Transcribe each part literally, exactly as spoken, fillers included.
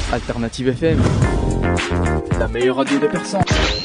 Alternative F M, la meilleure radio de Persan.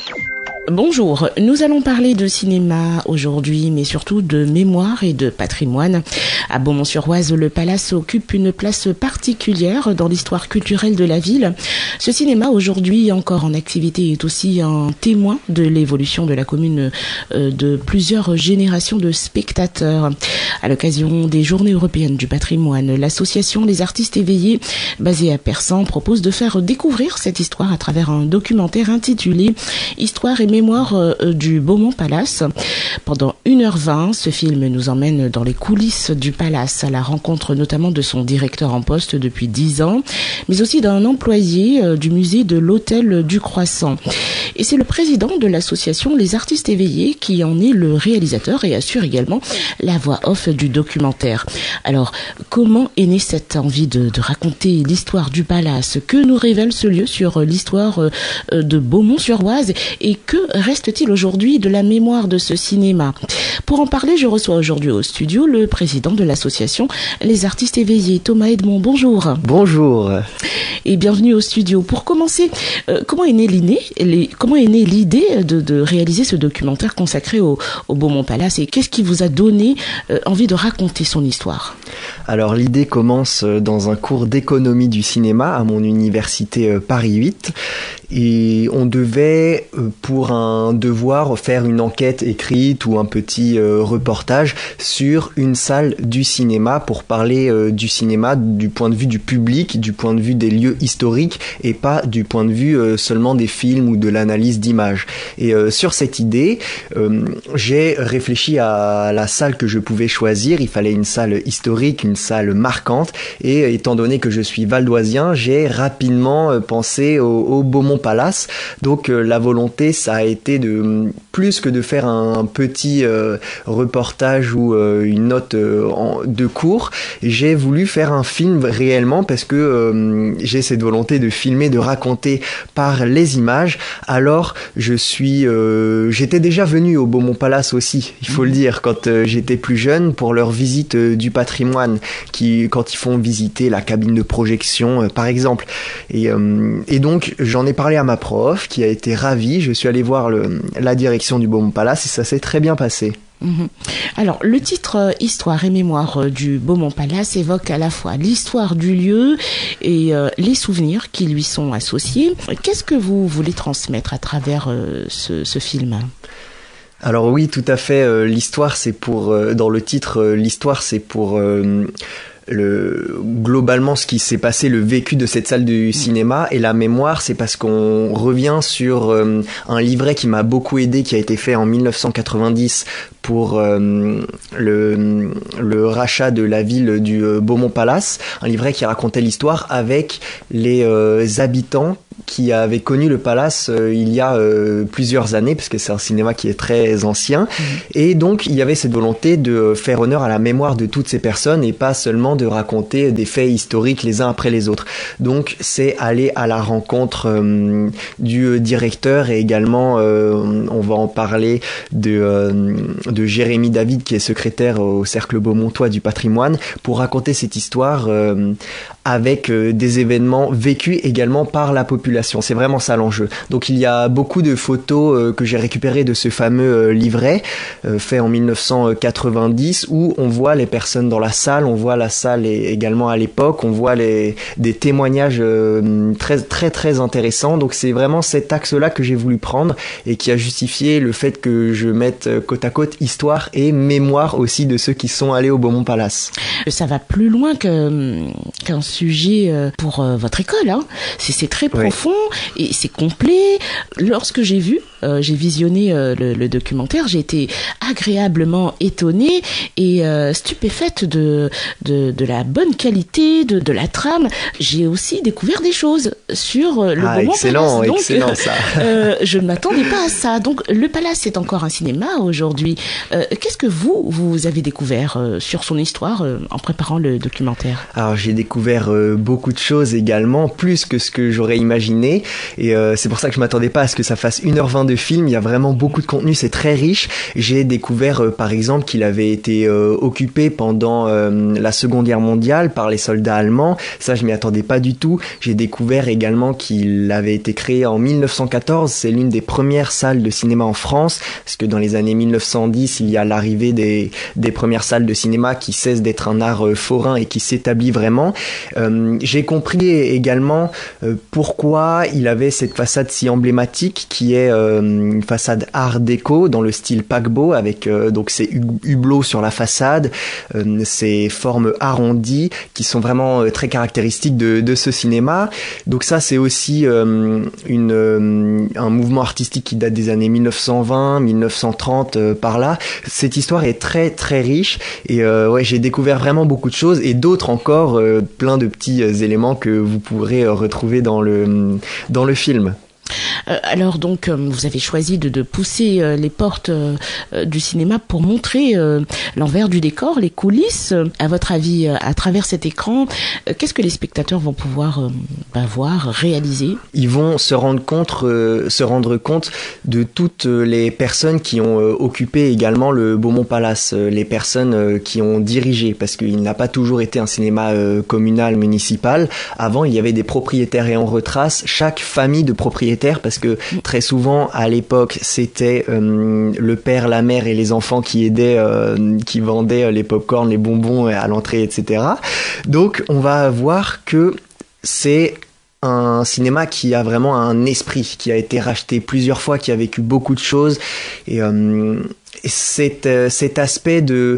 Bonjour, nous allons parler de cinéma aujourd'hui, mais surtout de mémoire et de patrimoine. À Beaumont-sur-Oise, le Palace occupe une place particulière dans l'histoire culturelle de la ville. Ce cinéma, aujourd'hui encore en activité, est aussi un témoin de l'évolution de la commune de plusieurs générations de spectateurs. À l'occasion des Journées européennes du patrimoine, l'association Les Artistes Éveillés, basée à Persan, propose de faire découvrir cette histoire à travers un documentaire intitulé « Histoire et mémoire du Beaumont Palace ». Pendant une heure vingt, ce film nous emmène dans les coulisses du Palace, à la rencontre notamment de son directeur en poste depuis dix ans, mais aussi d'un employé du musée de l'Hôtel du Croissant. Et c'est le président de l'association Les Artistes Éveillés qui en est le réalisateur et assure également la voix off du documentaire. Alors, comment est née cette envie de, de raconter l'histoire du Palace? Que nous révèle ce lieu sur l'histoire de Beaumont-sur-Oise? Et que reste-t-il aujourd'hui de la mémoire de ce cinéma? Pour en parler, je reçois aujourd'hui au studio le président de l'association Les Artistes Éveillés, Thomas Edmond. Bonjour. Bonjour. Et bienvenue au studio. Pour commencer, euh, comment est née l'idée, les, comment est née l'idée de, de réaliser ce documentaire consacré au, au Beaumont Palace, et qu'est-ce qui vous a donné euh, envie de raconter son histoire? Alors l'idée commence dans un cours d'économie du cinéma à mon université euh, Paris huit, et on devait euh, pour un devoir faire une enquête écrite ou un petit euh, reportage sur une salle du cinéma pour parler euh, du cinéma du point de vue du public, du point de vue des lieux historiques et pas du point de vue euh, seulement des films ou de l'analyse d'images. Et euh, sur cette idée, euh, j'ai réfléchi à la salle que je pouvais choisir. Il fallait une salle historique, une salle marquante, et étant donné que je suis valdoisien, j'ai rapidement euh, pensé au, au Beaumont Palace. Donc euh, la volonté, ça a été de plus que de faire un petit euh, reportage ou euh, une note euh, en, de cours. J'ai voulu faire un film réellement parce que euh, j'ai cette volonté de filmer, de raconter par les images. Alors je suis, euh, j'étais déjà venu au Beaumont Palace aussi, il faut le dire, quand euh, j'étais plus jeune, pour leur visite euh, du patrimoine, qui quand ils font visiter la cabine de projection euh, par exemple. Et, euh, et donc j'en ai parlé à ma prof qui a été ravie. Je suis allé voir le, la direction du Beaumont Palace et ça s'est très bien passé. Mmh. Alors, le titre euh, « Histoire et mémoire euh, du Beaumont Palace » évoque à la fois l'histoire du lieu et euh, les souvenirs qui lui sont associés. Qu'est-ce que vous voulez transmettre à travers euh, ce, ce film ? Alors oui, tout à fait. Euh, l'histoire, c'est pour... Euh, dans le titre, euh, l'histoire, c'est pour... Euh, Le, globalement ce qui s'est passé, le vécu de cette salle du cinéma, et la mémoire, c'est parce qu'on revient sur euh, un livret qui m'a beaucoup aidé, qui a été fait en dix-neuf cent quatre-vingt-dix pour euh, le, le rachat de la ville du euh, Beaumont Palace, un livret qui racontait l'histoire avec les euh, habitants qui avaient connu le palace euh, il y a euh, plusieurs années, parce que c'est un cinéma qui est très ancien. Mmh. Et donc il y avait cette volonté de faire honneur à la mémoire de toutes ces personnes et pas seulement de raconter des faits historiques les uns après les autres. Donc c'est aller à la rencontre euh, du directeur, et également euh, on va en parler de, euh, de Jérémy David, qui est secrétaire au Cercle Beaumontois du patrimoine, pour raconter cette histoire euh, avec euh, des événements vécus également par la population. C'est vraiment ça l'enjeu. Donc il y a beaucoup de photos euh, que j'ai récupérées de ce fameux euh, livret euh, fait en dix-neuf cent quatre-vingt-dix, où on voit les personnes dans la salle, on voit la salle et également à l'époque, on voit les, des témoignages euh, très très très intéressants. Donc c'est vraiment cet axe-là que j'ai voulu prendre et qui a justifié le fait que je mette côte à côte histoire et mémoire aussi de ceux qui sont allés au Beaumont Palace. Ça va plus loin que, qu'un sujet pour votre école, hein. C'est, c'est très profond, oui. Et c'est complet. Lorsque j'ai vu, euh, j'ai visionné euh, le, le documentaire, j'ai été agréablement étonnée et euh, stupéfaite de, de, de la bonne qualité, de, de la trame. J'ai aussi découvert des choses sur euh, le ah, Beaumont excellent, Palace. Donc, excellent ça. euh, je ne m'attendais pas à ça. Donc le Palace est encore un cinéma aujourd'hui. Euh, qu'est-ce que vous, vous avez découvert euh, sur son histoire euh, en préparant le documentaire? Alors j'ai découvert découvert euh, beaucoup de choses également, plus que ce que j'aurais imaginé. Et euh, c'est pour ça que je m'attendais pas à ce que ça fasse une heure vingt de film. Il y a vraiment beaucoup de contenu, c'est très riche. J'ai découvert euh, par exemple qu'il avait été euh, occupé pendant euh, la Seconde Guerre mondiale par les soldats allemands. Ça, je m'y attendais pas du tout. J'ai découvert également qu'il avait été créé en mille neuf cent quatorze. C'est l'une des premières salles de cinéma en France, parce que dans les années mille neuf cent dix, il y a l'arrivée des, des premières salles de cinéma qui cessent d'être un art euh, forain et qui s'établit vraiment. Euh, j'ai compris également euh, pourquoi il avait cette façade si emblématique qui est euh, une façade art déco dans le style paquebot avec euh, donc ces hublots sur la façade, euh, ces formes arrondies qui sont vraiment euh, très caractéristiques de, de ce cinéma. Donc ça, c'est aussi euh, une, euh, un mouvement artistique qui date des années mille neuf cent vingt, mille neuf cent trente, euh, par là. Cette histoire est très très riche et euh, ouais, j'ai découvert vraiment beaucoup de choses et d'autres encore, euh, plein de petits euh, éléments que vous pourrez euh, retrouver dans le, dans le film. Euh, alors donc euh, vous avez choisi de, de pousser euh, les portes euh, du cinéma pour montrer euh, l'envers du décor, les coulisses. À votre avis, euh, à travers cet écran, euh, qu'est-ce que les spectateurs vont pouvoir euh, bah, voir, réaliser ? Ils vont se rendre compte, euh, se rendre compte de toutes les personnes qui ont euh, occupé également le Beaumont Palace, euh, les personnes euh, qui ont dirigé, parce qu'il n'a pas toujours été un cinéma euh, communal, municipal. Avant, il y avait des propriétaires et on retrace chaque famille de propriétaires, parce que très souvent à l'époque c'était euh, le père, la mère et les enfants qui aidaient, euh, qui vendaient les pop-corn, les bonbons à l'entrée, et cetera. Donc on va voir que c'est un cinéma qui a vraiment un esprit, qui a été racheté plusieurs fois, qui a vécu beaucoup de choses et euh, Cet, cet aspect de,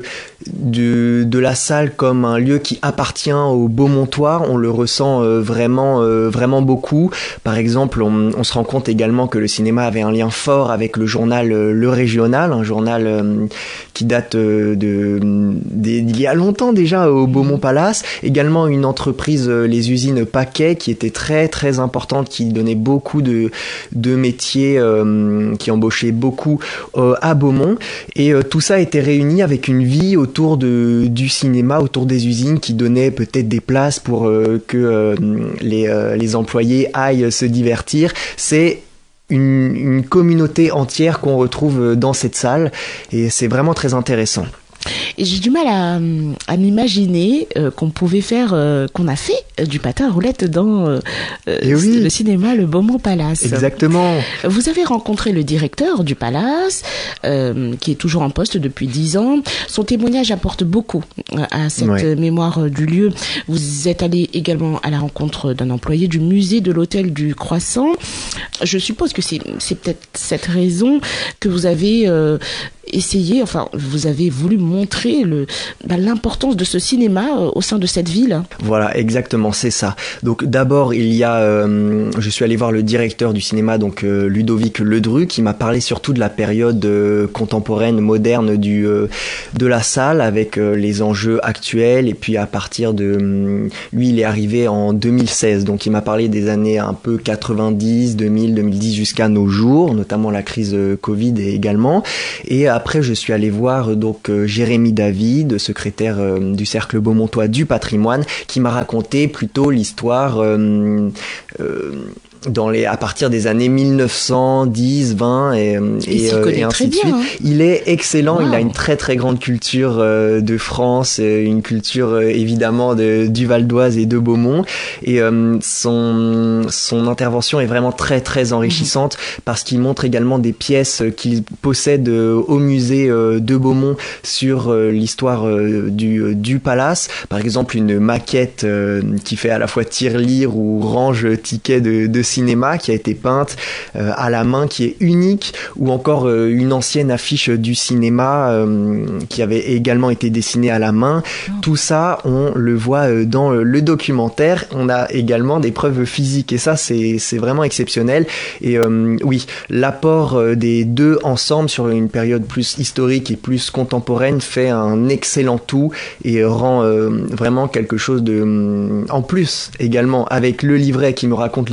de, de la salle comme un lieu qui appartient au Beaumontoir, on le ressent euh, vraiment, euh, vraiment beaucoup. Par exemple, on, on se rend compte également que le cinéma avait un lien fort avec le journal euh, Le Régional, un journal euh, qui date euh, de, d'il y a longtemps déjà au Beaumont Palace. Également une entreprise, euh, les usines Paquet, qui était très très importante, qui donnait beaucoup de, de métiers, euh, qui embauchait beaucoup euh, à Beaumont. Et euh, tout ça a été réuni avec une vie autour de, du cinéma, autour des usines qui donnaient peut-être des places pour euh, que euh, les, euh, les employés aillent se divertir. C'est une, une communauté entière qu'on retrouve dans cette salle et c'est vraiment très intéressant. Et j'ai du mal à, à m'imaginer euh, qu'on pouvait faire, euh, qu'on a fait euh, du patin à roulettes dans euh, oui. le cinéma Le Beaumont Palace. Exactement. Vous avez rencontré le directeur du Palace, euh, qui est toujours en poste depuis dix ans. Son témoignage apporte beaucoup à cette ouais. mémoire du lieu. Vous êtes allé également à la rencontre d'un employé du musée de l'Hôtel du Croissant. Je suppose que c'est, c'est peut-être cette raison que vous avez... Euh, essayer, enfin, vous avez voulu montrer le, bah, l'importance de ce cinéma euh, au sein de cette ville. Voilà, exactement, c'est ça. Donc d'abord, il y a, euh, je suis allé voir le directeur du cinéma, donc euh, Ludovic Ledru, qui m'a parlé surtout de la période euh, contemporaine, moderne du, euh, de la salle, avec euh, les enjeux actuels, et puis à partir de... Euh, lui, il est arrivé en deux mille seize, donc il m'a parlé des années un peu quatre-vingt-dix, deux mille, deux mille dix jusqu'à nos jours, notamment la crise euh, Covid également, et après, je suis allé voir donc euh, Jérémy David, secrétaire euh, du Cercle Beaumontois du patrimoine, qui m'a raconté plutôt l'histoire euh, euh, dans les, à partir des années mille neuf cent dix, vingt et, et, euh, et ainsi de suite. Hein. Il est excellent, wow. Il a une très très grande culture euh, de France, euh, une culture euh, évidemment de, du Val d'Oise et de Beaumont. Et euh, son, son intervention est vraiment très très enrichissante mmh. parce qu'il montre également des pièces qu'il possède euh, au musée euh, de Beaumont sur euh, l'histoire euh, du, du palace. Par exemple, une maquette euh, qui fait à la fois tirelire ou range ticket de, de cinéma qui a été peinte euh, à la main, qui est unique, ou encore euh, une ancienne affiche du cinéma euh, qui avait également été dessinée à la main. Oh. Tout ça, on le voit euh, dans euh, le documentaire. On a également des preuves physiques et ça, c'est, c'est vraiment exceptionnel. Et euh, oui, l'apport euh, des deux ensemble sur une période plus historique et plus contemporaine fait un excellent tout et rend euh, vraiment quelque chose de... En plus, également, avec le livret qui me raconte l'histoire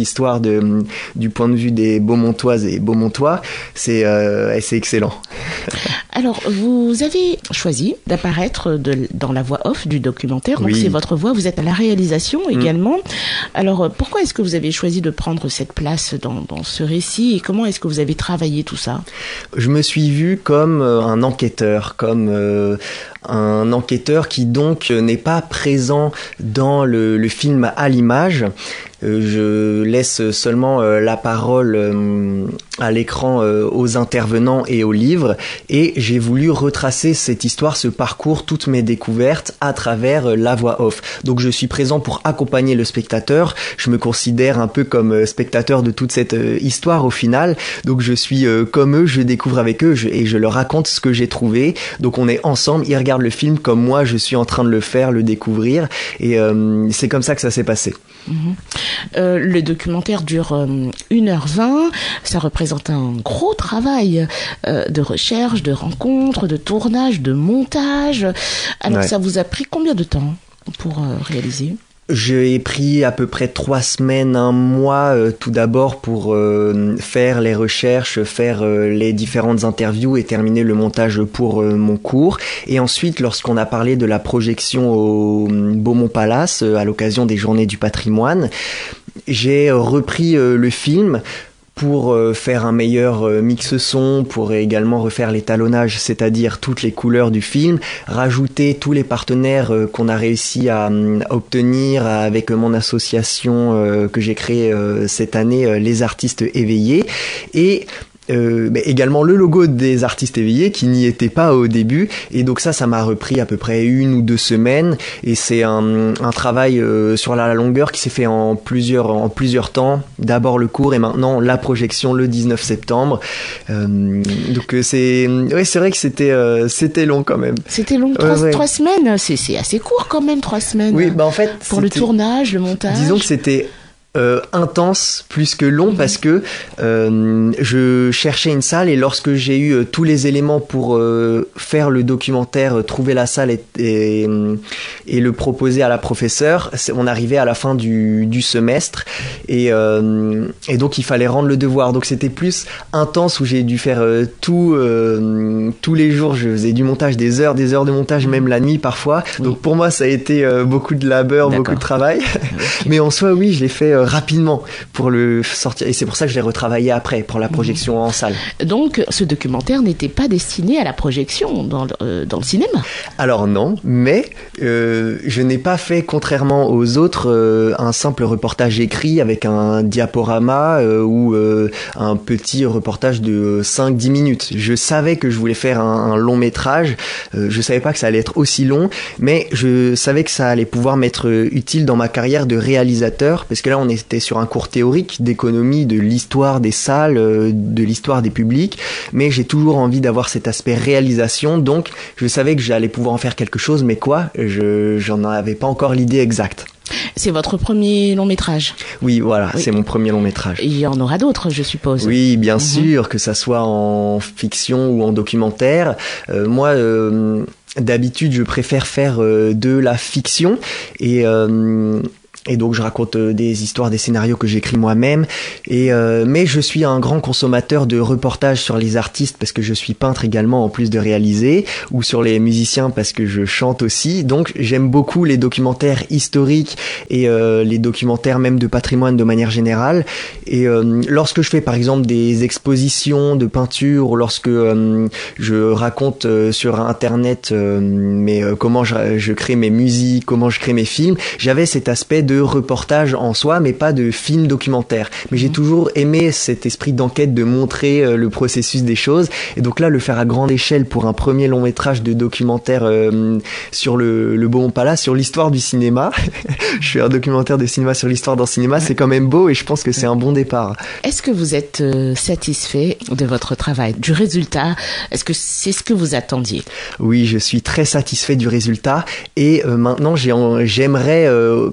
de, du point de vue des Beaumontoises et Beaumontois, c'est, euh, c'est excellent. Alors, vous avez choisi d'apparaître de, dans la voix off du documentaire, donc oui. C'est votre voix, vous êtes à la réalisation également. Mmh. Alors, pourquoi est-ce que vous avez choisi de prendre cette place dans, dans ce récit et comment est-ce que vous avez travaillé tout ça ? Je me suis vu comme un enquêteur, comme euh, un enquêteur qui donc n'est pas présent dans le, le film à l'image. Je laisse seulement la parole à l'écran aux intervenants et aux livres et j'ai voulu retracer cette histoire, ce parcours, toutes mes découvertes à travers la voix off. Donc je suis présent pour accompagner le spectateur. Je me considère un peu comme spectateur de toute cette histoire au final. Donc je suis comme eux, je découvre avec eux et je leur raconte ce que j'ai trouvé. Donc on est ensemble, ils regardent le film comme moi je suis en train de le faire, le découvrir et euh, c'est comme ça que ça s'est passé. Mmh. Euh, le documentaire dure euh, une heure vingt, ça représente un gros travail euh, de recherche, de rencontre, de tournage, de montage. Alors ouais. Ça vous a pris combien de temps pour euh, réaliser ? J'ai pris à peu près trois semaines, un mois euh, tout d'abord pour euh, faire les recherches, faire euh, les différentes interviews et terminer le montage pour euh, mon cours. Et ensuite, lorsqu'on a parlé de la projection au Beaumont Palace euh, à l'occasion des Journées du patrimoine, j'ai repris euh, le film pour euh, faire un meilleur euh, mix son, pour également refaire l'étalonnage, c'est-à-dire toutes les couleurs du film, rajouter tous les partenaires euh, qu'on a réussi à, à obtenir avec mon association euh, que j'ai créée euh, cette année, euh, les artistes éveillés, et Euh, mais également le logo des artistes éveillés qui n'y était pas au début et donc ça ça m'a repris à peu près une ou deux semaines et c'est un, un travail euh, sur la longueur qui s'est fait en plusieurs, en plusieurs temps, d'abord le cours et maintenant la projection le dix-neuf septembre euh, donc c'est, ouais, c'est vrai que c'était, euh, c'était long quand même. C'était long, trois, ouais, ouais. trois semaines, c'est, c'est assez court quand même, trois semaines. Oui, bah en fait pour le tournage, le montage. Disons que c'était Euh, intense plus que long mmh. parce que euh, je cherchais une salle et lorsque j'ai eu euh, tous les éléments pour euh, faire le documentaire, euh, trouver la salle et, et, et le proposer à la professeure, on arrivait à la fin du, du semestre et, euh, et donc il fallait rendre le devoir, donc c'était plus intense où j'ai dû faire euh, tout euh, tous les jours, je faisais du montage, des heures des heures de montage, même la nuit parfois, oui. Donc pour moi ça a été euh, beaucoup de labeur, D'accord. beaucoup de travail mais en soi oui je l'ai fait euh, rapidement pour le sortir et c'est pour ça que je l'ai retravaillé après pour la projection mmh. en salle. Donc ce documentaire n'était pas destiné à la projection dans le, euh, dans le cinéma. Alors non, mais euh, je n'ai pas fait contrairement aux autres euh, un simple reportage écrit avec un diaporama euh, ou euh, un petit reportage de cinq à dix minutes. Je savais que je voulais faire un, un long métrage, euh, je savais pas que ça allait être aussi long, mais je savais que ça allait pouvoir m'être utile dans ma carrière de réalisateur parce que là on était sur un cours théorique d'économie de l'histoire des salles, de l'histoire des publics, mais j'ai toujours envie d'avoir cet aspect réalisation, donc je savais que j'allais pouvoir en faire quelque chose, mais quoi, je, j'en avais pas encore l'idée exacte. C'est votre premier long métrage ? Oui, voilà, oui. C'est mon premier long métrage. Il y en aura d'autres, je suppose. Oui, bien mmh. sûr, que ça soit en fiction ou en documentaire. Euh, moi, euh, d'habitude, je préfère faire euh, de la fiction et... Euh, Et donc je raconte euh, des histoires, des scénarios que j'écris moi-même. Et euh, mais je suis un grand consommateur de reportages sur les artistes parce que je suis peintre également en plus de réaliser, ou sur les musiciens parce que je chante aussi. Donc j'aime beaucoup les documentaires historiques et euh, les documentaires même de patrimoine de manière générale. Et euh, lorsque je fais par exemple des expositions de peinture, ou lorsque euh, je raconte euh, sur internet euh, mais euh, comment je, je crée mes musiques, comment je crée mes films, j'avais cet aspect de de reportage en soi, mais pas de film documentaire. Mais j'ai toujours aimé cet esprit d'enquête, de montrer euh, le processus des choses. Et donc là, le faire à grande échelle pour un premier long métrage de documentaire euh, sur le, le Beaumont Palace, sur l'histoire du cinéma. Je fais un documentaire de cinéma sur l'histoire d'un cinéma, c'est quand même beau et je pense que c'est un bon départ. Est-ce que vous êtes euh, satisfait de votre travail, du résultat ? Est-ce que c'est ce que vous attendiez ? Oui, je suis très satisfait du résultat et euh, maintenant j'ai, j'aimerais euh, quand même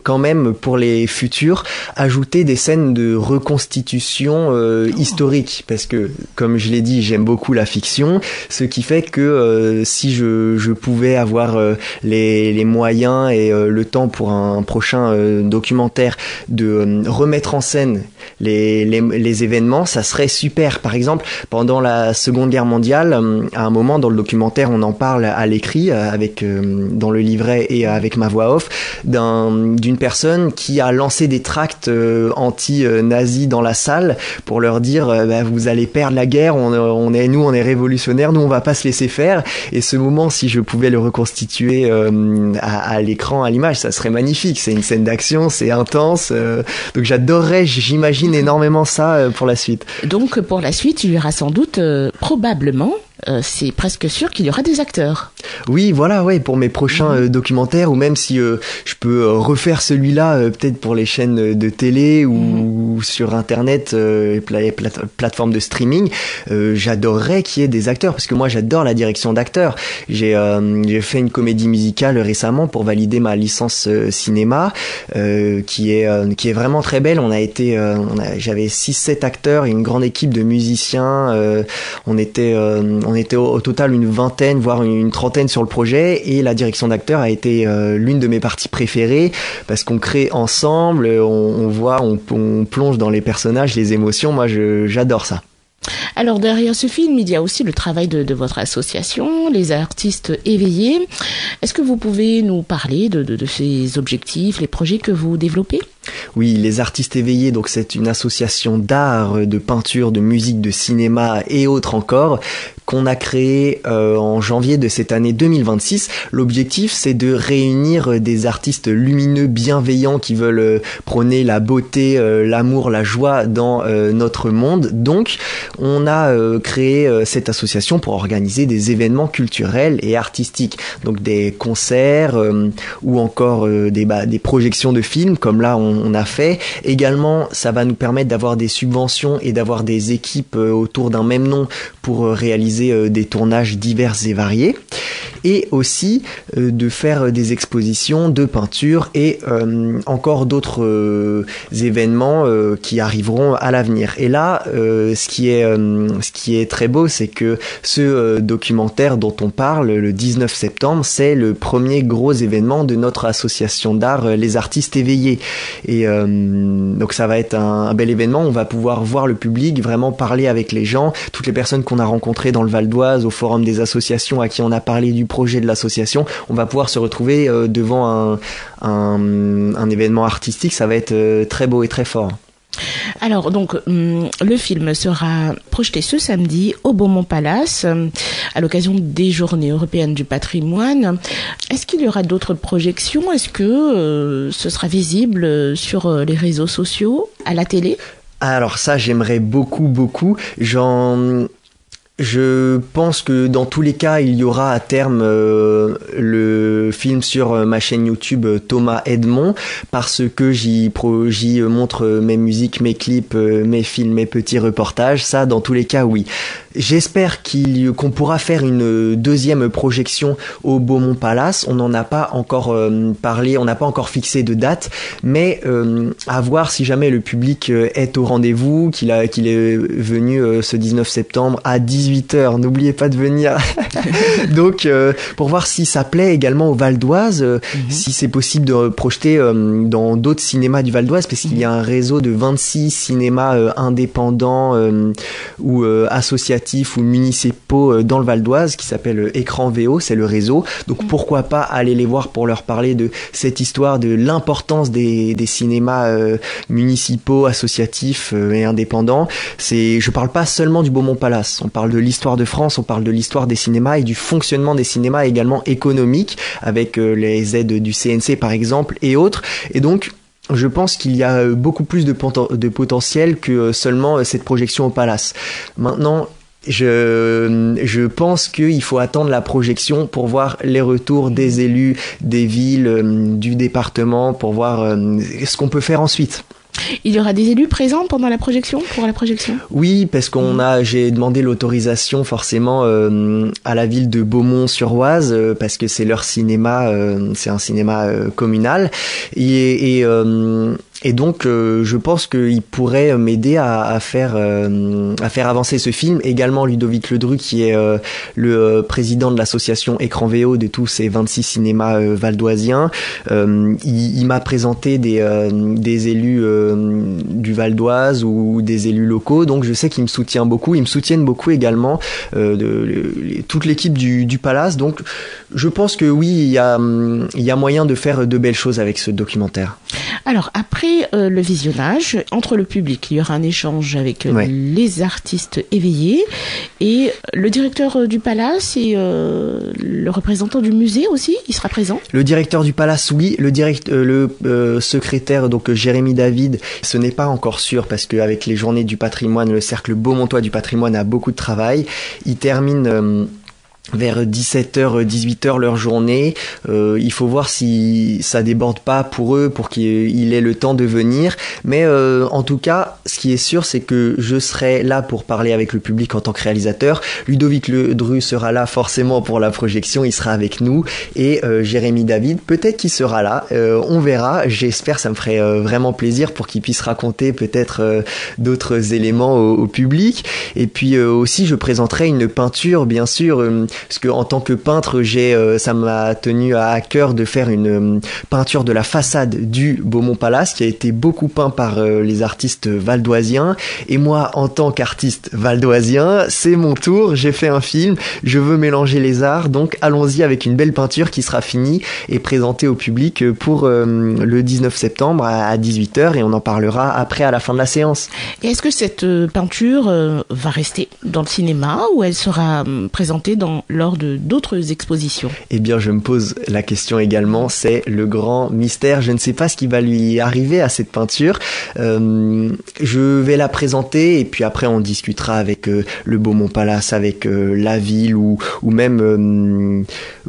terme pour les futurs, ajouter des scènes de reconstitution euh, oh. historique, parce que comme je l'ai dit, j'aime beaucoup la fiction, ce qui fait que euh, si je, je pouvais avoir euh, les, les moyens et euh, le temps pour un prochain euh, documentaire de euh, remettre en scène les, les, les événements, ça serait super. Par exemple, pendant la Seconde Guerre mondiale, euh, à un moment dans le documentaire, on en parle à l'écrit, euh, avec euh, dans le livret et avec ma voix off, d'un, d'une personne qui a lancé des tracts euh, anti-nazis dans la salle pour leur dire euh, bah, vous allez perdre la guerre, on, on est, nous on est révolutionnaires, nous on va pas se laisser faire. Et ce moment, si je pouvais le reconstituer euh, à, à l'écran, à l'image, ça serait magnifique. C'est une scène d'action, c'est intense, euh, donc j'adorerais, j'imagine énormément ça euh, pour la suite. Donc pour la suite, il y aura sans doute, euh, probablement, Euh, c'est presque sûr qu'il y aura des acteurs. Oui, voilà, ouais, pour mes prochains euh, documentaires, ou même si euh, je peux euh, refaire celui-là, euh, peut-être pour les chaînes de télé ou, mmh. ou sur Internet, euh, les plate- plateformes de streaming, euh, j'adorerais qu'il y ait des acteurs, parce que moi j'adore la direction d'acteurs. J'ai, euh, j'ai fait une comédie musicale récemment pour valider ma licence euh, cinéma, euh, qui est euh, qui est vraiment très belle. On a été, euh, on a, j'avais six sept acteurs et une grande équipe de musiciens. Euh, on était euh, On était au, au total une vingtaine, voire une, une trentaine sur le projet, et la direction d'acteur a été euh, l'une de mes parties préférées, parce qu'on crée ensemble, on, on voit, on, on plonge dans les personnages, les émotions. Moi, je, j'adore ça. Alors derrière ce film, il y a aussi le travail de, de votre association, les artistes éveillés. Est-ce que vous pouvez nous parler de, de, de ces objectifs, les projets que vous développez ? Oui, les artistes éveillés, donc c'est une association d'art, de peinture, de musique, de cinéma et autres encore, qu'on a créé euh, en janvier de cette année deux mille vingt-six. L'objectif, c'est de réunir des artistes lumineux, bienveillants, qui veulent euh, prôner la beauté, euh, l'amour, la joie dans euh, notre monde. Donc, on a euh, créé euh, cette association pour organiser des événements culturels et artistiques, donc des concerts euh, ou encore euh, des, bah, des projections de films, comme là on, on a fait. Également, ça va nous permettre d'avoir des subventions et d'avoir des équipes euh, autour d'un même nom pour euh, réaliser des tournages divers et variés, et aussi euh, de faire des expositions de peinture et euh, encore d'autres euh, événements euh, qui arriveront à l'avenir. Et là, euh, ce qui est euh, ce qui est très beau, c'est que ce euh, documentaire dont on parle le dix-neuf septembre, c'est le premier gros événement de notre association d'art, euh, les artistes éveillés. Et euh, donc ça va être un, un bel événement. On va pouvoir voir le public, vraiment parler avec les gens, toutes les personnes qu'on a rencontrées dans le Val d'Oise, au forum des associations, à qui on a parlé du projet de l'association. On va pouvoir se retrouver euh, devant un, un, un événement artistique. Ça va être euh, très beau et très fort. Alors donc hum, le film sera projeté ce samedi au Beaumont Palace hum, à l'occasion des Journées européennes du patrimoine. Est-ce qu'il y aura d'autres projections ? Est-ce que euh, ce sera visible sur euh, les réseaux sociaux, à la télé ? Alors ça, j'aimerais beaucoup, beaucoup. J'en... Je pense que dans tous les cas, il y aura à terme euh, le film sur euh, ma chaîne YouTube euh, Thomas Edmond, parce que j'y, pro, j'y montre mes musiques, mes clips, euh, mes films, mes petits reportages. Ça, dans tous les cas, oui. J'espère qu'il, qu'on pourra faire une deuxième projection au Beaumont Palace. On n'en a pas encore euh, parlé, on n'a pas encore fixé de date, mais euh, à voir si jamais le public euh, est au rendez-vous, qu'il, a, qu'il est venu euh, ce dix-neuf septembre à dix-huit heures. N'oubliez pas de venir. Donc, euh, pour voir si ça plaît également au Val d'Oise, euh, mm-hmm. si c'est possible de projeter euh, dans d'autres cinémas du Val d'Oise, parce qu'il y a un réseau de vingt-six cinémas euh, indépendants euh, ou euh, associatifs ou municipaux dans le Val d'Oise qui s'appelle Écran V O, c'est le réseau. Donc pourquoi pas aller les voir pour leur parler de cette histoire, de l'importance des, des cinémas euh, municipaux, associatifs euh, et indépendants. C'est, je parle pas seulement du Beaumont Palace, on parle de l'histoire de France, on parle de l'histoire des cinémas et du fonctionnement des cinémas également économique, avec euh, les aides du C N C par exemple et autres. Et donc je pense qu'il y a beaucoup plus de, poten- de potentiel que seulement cette projection au Palace. Maintenant, Je, je pense qu'il faut attendre la projection pour voir les retours des élus, des villes, du département, pour voir ce qu'on peut faire ensuite. Il y aura des élus présents pendant la projection, pour la projection? Oui, parce qu'on mmh. a, j'ai demandé l'autorisation forcément euh, à la ville de Beaumont-sur-Oise euh, parce que c'est leur cinéma, euh, c'est un cinéma euh, communal et, et euh, Et donc, euh, je pense qu'il pourrait m'aider à, à faire euh, à faire avancer ce film. Également, Ludovic Ledru, qui est euh, le euh, président de l'association Écran V O de tous ces vingt-six cinémas euh, valdoisiens. Euh, il il m'a présenté des euh, des élus euh, du Val d'Oise ou des élus locaux. Donc, je sais qu'il me soutient beaucoup. Ils me soutiennent beaucoup également euh, de, de, toute l'équipe du, du Palace. Donc, je pense que oui, il y a il y a moyen de faire de belles choses avec ce documentaire. Alors, après Euh, le visionnage, entre le public, il y aura un échange avec euh, ouais. les artistes éveillés et le directeur euh, du Palace et euh, le représentant du musée aussi, il sera présent. Le directeur du Palace, oui. Le, direct, euh, le euh, secrétaire, donc Jérémy David, ce n'est pas encore sûr parce qu'avec les journées du patrimoine, le cercle beaumontois du patrimoine a beaucoup de travail. Il termine... Euh, vers dix-sept heures, dix-huit heures leur journée. Euh, il faut voir si ça déborde pas pour eux, pour qu'il ait le temps de venir. Mais euh, en tout cas, ce qui est sûr, c'est que je serai là pour parler avec le public en tant que réalisateur. Ludovic Ledru sera là forcément pour la projection, il sera avec nous. Et euh, Jérémy David, peut-être qu'il sera là. Euh, on verra. J'espère, ça me ferait euh, vraiment plaisir pour qu'il puisse raconter peut-être euh, d'autres éléments au, au public. Et puis euh, aussi, je présenterai une peinture, bien sûr. Euh, Parce que en tant que peintre, j'ai, euh, ça m'a tenu à cœur de faire une euh, peinture de la façade du Beaumont Palace qui a été beaucoup peint par euh, les artistes valdoisiens. Et moi, en tant qu'artiste valdoisien, c'est mon tour. J'ai fait un film. Je veux mélanger les arts. Donc, allons-y avec une belle peinture qui sera finie et présentée au public pour euh, le dix-neuf septembre à dix-huit heures. Et on en parlera après à la fin de la séance. Et est-ce que cette euh, peinture euh, va rester dans le cinéma ou elle sera euh, présentée dans lors de d'autres expositions? Eh bien, je me pose la question également, c'est le grand mystère. Je ne sais pas ce qui va lui arriver à cette peinture. Euh, je vais la présenter et puis après on discutera avec euh, le Beaumont Palace, avec euh, la ville ou, ou même... Euh,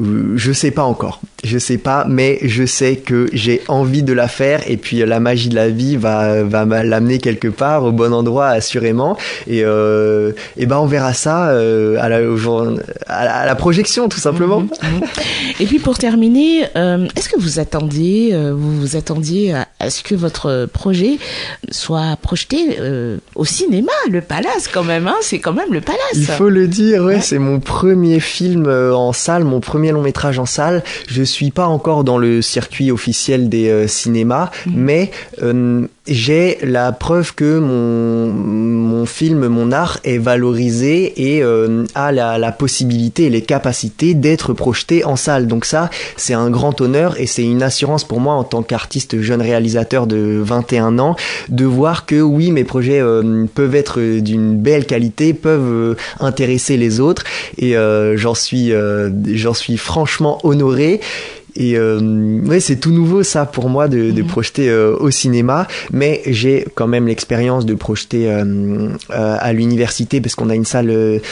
je sais pas encore. Je sais pas, mais je sais que j'ai envie de la faire et puis la magie de la vie va, va l'amener quelque part, au bon endroit assurément. Et, euh, et ben on verra ça euh, à, la, au jour, à, la, à la projection tout simplement. Mmh. Et puis pour terminer, euh, est-ce que vous attendiez, euh, vous vous attendiez à, à ce que votre projet soit projeté euh, au cinéma, le Palace quand même, hein, c'est quand même le Palace. Il faut le dire, ouais, ouais. C'est mon premier film euh, en salle, mon premier long métrage en salle. Je suis pas encore dans le circuit officiel des euh, cinémas, mmh. mais euh, j'ai la preuve que mon, mon film, mon art est valorisé et euh, a la, la possibilité et les capacités d'être projeté en salle. Donc ça, c'est un grand honneur et c'est une assurance pour moi en tant qu'artiste jeune réalisateur de vingt et un ans de voir que oui, mes projets euh, peuvent être d'une belle qualité, peuvent euh, intéresser les autres et euh, j'en suis, euh, j'en suis franchement honoré. Et euh, ouais, c'est tout nouveau ça pour moi de, de mmh. projeter euh, au cinéma, mais j'ai quand même l'expérience de projeter euh, euh, à l'université parce qu'on a une salle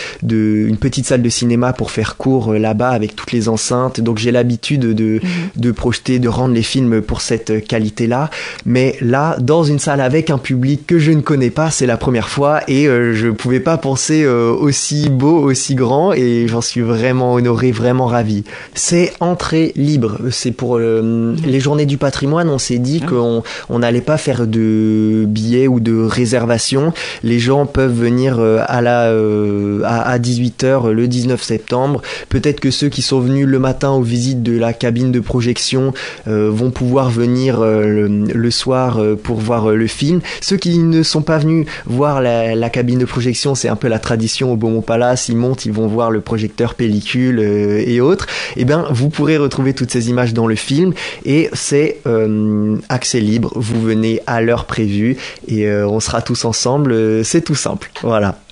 de, une petite salle de cinéma pour faire cours euh, là-bas avec toutes les enceintes. Donc j'ai l'habitude de, mmh. de projeter, de rendre les films pour cette qualité-là. Mais là, dans une salle avec un public que je ne connais pas, c'est la première fois et euh, je pouvais pas penser euh, aussi beau, aussi grand et j'en suis vraiment honoré, vraiment ravi. C'est entrée libre. C'est pour euh, les journées du patrimoine, on s'est dit qu'on on n'allait pas faire de billets ou de réservations. Les gens peuvent venir euh, à, la, euh, à, à dix-huit heures le dix-neuf septembre. Peut-être que ceux qui sont venus le matin aux visites de la cabine de projection euh, vont pouvoir venir euh, le, le soir euh, pour voir euh, le film. Ceux qui ne sont pas venus voir la, la cabine de projection, c'est un peu la tradition au Beaumont Palace. Ils montent, ils vont voir le projecteur pellicule euh, et autres. Eh bien, vous pourrez retrouver toutes ces images dans le film et c'est euh, accès libre, vous venez à l'heure prévue et euh, on sera tous ensemble, c'est tout simple, voilà.